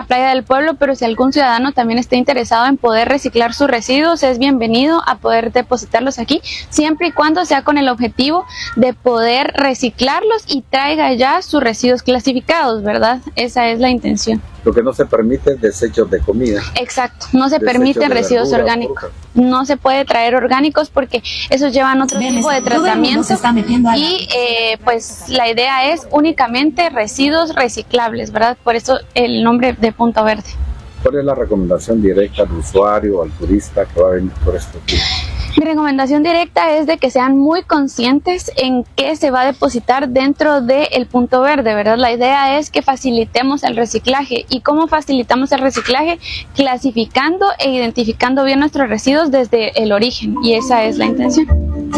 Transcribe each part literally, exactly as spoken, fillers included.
playa del pueblo, pero si algún ciudadano también está interesado en poder reciclar sus residuos, es bienvenido a poder depositarlos aquí, siempre y cuando sea con el objetivo de poder reciclarlos y traiga ya sus residuos clasificados, ¿verdad? Esa es la intención. Lo que no se permite es desechos de comida. Exacto, no se permiten residuos verdura, orgánicos. Fruta. No se puede traer orgánicos porque esos llevan otro Ven, tipo de tratamiento y eh, pues la idea es únicamente residuos reciclables, ¿verdad? Por eso el nombre de Punto Verde. ¿Cuál es la recomendación directa al usuario, al turista que va a venir por este tipo? Mi recomendación directa es de que sean muy conscientes en qué se va a depositar dentro del punto verde, ¿verdad? La idea es que facilitemos el reciclaje. ¿Y cómo facilitamos el reciclaje? Clasificando e identificando bien nuestros residuos desde el origen, y esa es la intención.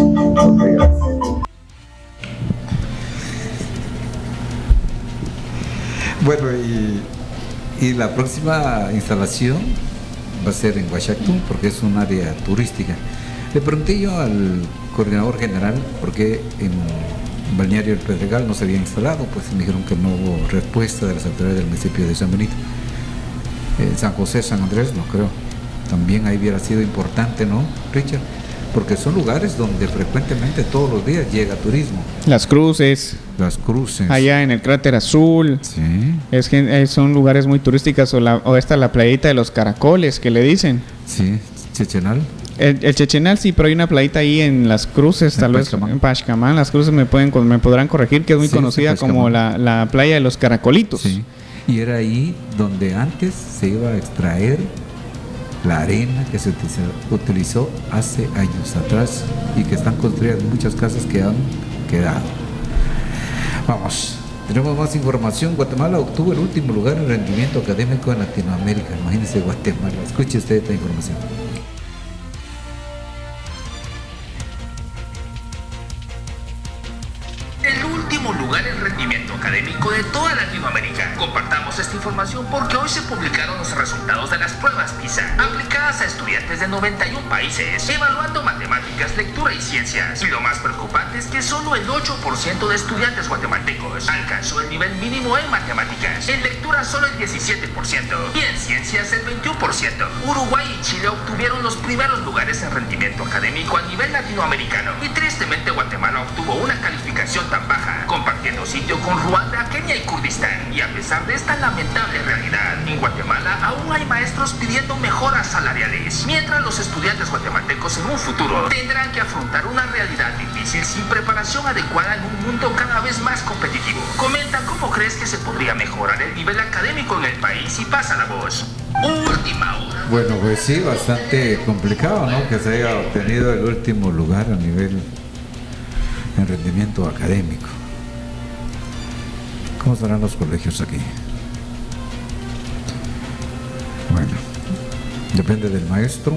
Bueno, y, y la próxima instalación va a ser en Huachactún, porque es un área turística. Le pregunté yo al coordinador general por qué en Balneario El Pedregal no se había instalado, pues me dijeron que no hubo respuesta de las autoridades del municipio de San Benito. En San José, San Andrés, no creo. También ahí hubiera sido importante, ¿no, Richard? Porque son lugares donde frecuentemente todos los días llega turismo. Las Cruces. Las Cruces. Allá en el Cráter Azul. Sí. Es que son lugares muy turísticos. O, la, o esta la playita de los Caracoles, que le dicen. Sí, Chechenal. El, el Chechenal sí, pero hay una playita ahí en Las Cruces, en tal Pachcamán. vez en Pachcamán. Las Cruces me pueden me podrán corregir, que es muy sí, conocida como la, la playa de los Caracolitos. Sí. Y era ahí donde antes se iba a extraer la arena que se utilizó hace años atrás y que están construidas muchas casas que han quedado. Vamos, tenemos más información. Guatemala obtuvo el último lugar en rendimiento académico en Latinoamérica. Imagínense Guatemala. Escuche usted esta información. Lugar en rendimiento académico de toda Latinoamérica. Compartamos esta información porque hoy se publicaron los resultados de las pruebas PISA aplicadas a estudiantes de noventa y un países, evaluando matemáticas, lectura y ciencias. Y lo más preocupante es que solo el ocho por ciento de estudiantes guatemaltecos alcanzó el nivel mínimo en matemáticas, en lectura solo el diecisiete por ciento y en ciencias el veintiuno por ciento. Uruguay y Chile obtuvieron los primeros lugares en rendimiento académico a nivel latinoamericano y tristemente Guatemala obtuvo una calificación tan baja, compartiendo sitio con Ruanda, Kenia y Kurdistán. Y a pesar de esta lamentable realidad, en Guatemala aún hay maestros pidiendo mejoras salariales, mientras los estudiantes guatemaltecos en un futuro tendrán que afrontar una realidad difícil sin preparación adecuada en un mundo cada vez más competitivo. Comenta cómo crees que se podría mejorar el nivel académico en el país y pasa la voz. Última hora. Bueno, pues sí, bastante complicado, ¿no? Que se haya obtenido el último lugar a nivel en rendimiento académico. ¿Cómo estarán los colegios aquí? Bueno, depende del maestro.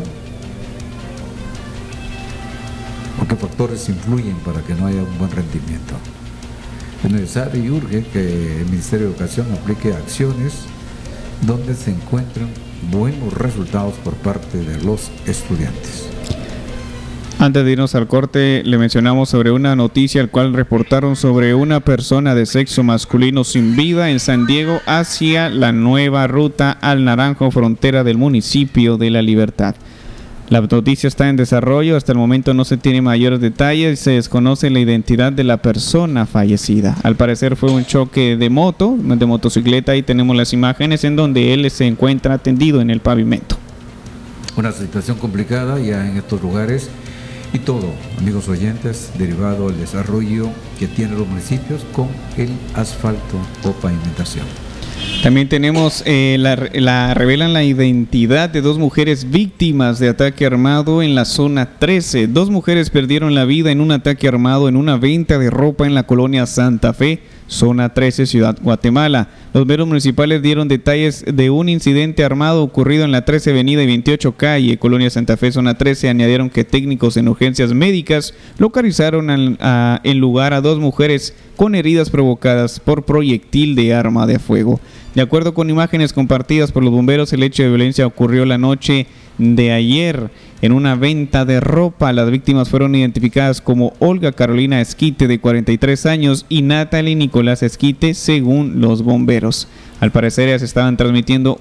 ¿O qué factores influyen para que no haya un buen rendimiento? Es necesario y urge que el Ministerio de Educación aplique acciones donde se encuentren buenos resultados por parte de los estudiantes. Antes de irnos al corte, le mencionamos sobre una noticia al cual reportaron sobre una persona de sexo masculino sin vida en San Diego hacia la nueva ruta al Naranjo, frontera del municipio de La Libertad. La noticia está en desarrollo, hasta el momento no se tiene mayores detalles, se desconoce la identidad de la persona fallecida. Al parecer fue un choque de moto, de motocicleta, y tenemos las imágenes en donde él se encuentra tendido en el pavimento. Una situación complicada ya en estos lugares. Y todo, amigos oyentes, derivado del desarrollo que tienen los municipios con el asfalto o pavimentación. También tenemos, eh, la, la revelan la identidad de dos mujeres víctimas de ataque armado en la zona trece. Dos mujeres perdieron la vida en un ataque armado en una venta de ropa en la colonia Santa Fe, zona trece, Ciudad Guatemala. Los bomberos municipales dieron detalles de un incidente armado ocurrido en la trece Avenida y veintiocho Calle, Colonia Santa Fe, zona trece. Añadieron que técnicos en urgencias médicas localizaron al, a, en lugar a dos mujeres con heridas provocadas por proyectil de arma de fuego. De acuerdo con imágenes compartidas por los bomberos, el hecho de violencia ocurrió la noche de ayer en una venta de ropa. Las víctimas fueron identificadas como Olga Carolina Esquite, de cuarenta y tres años, y Natalie Nicolás Esquite, según los bomberos. Al parecer, ya se estaban transmitiendo